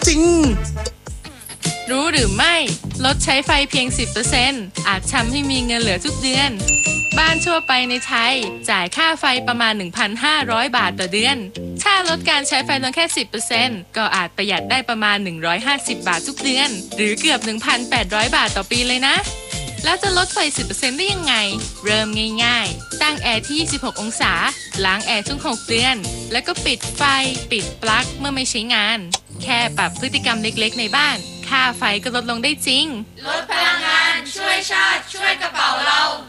ริงรู้หรือไม่ลดใช้ไฟเพียง 10% อาจทำให้มีเงินเหลือทุกเดือน บ้านทั่วไปในไทยจ่ายค่าไฟประมาณ 1,500 บาทต่อเดือน ถ้าลดการใช้ไฟลงแค่ 10% ก็อาจประหยัดได้ประมาณ 150 บาททุกเดือน หรือเกือบ 1,800 บาทต่อปีเลยนะ แล้วจะลดไฟ 10% ได้ยังไง เริ่มง่ายๆ ตั้งแอร์ที่ 26 องศา ล้างแอร์ทุก 6 เดือน แล้วก็ปิดไฟ ปิดปลั๊กเมื่อไม่ใช้งาน แค่ปรับพฤติกรรมเล็กๆในบ้าน ค่าไฟก็ลดลงได้จริงลดพลังงานช่วยชาติช่วยกระเป๋าเรา